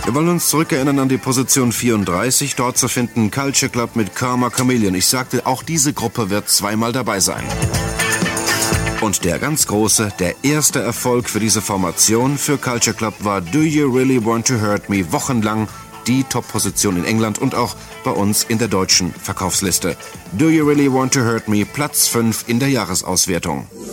Wir wollen uns zurückerinnern an die Position 34, dort zu finden Culture Club mit Karma Chameleon. Ich sagte, auch diese Gruppe wird zweimal dabei sein. Und der ganz große, der erste Erfolg für diese Formation für Culture Club war Do You Really Want to Hurt Me? Wochenlang die Top-Position in England und auch bei uns in der deutschen Verkaufsliste. Do You Really Want to Hurt Me? Platz 5 in der Jahresauswertung.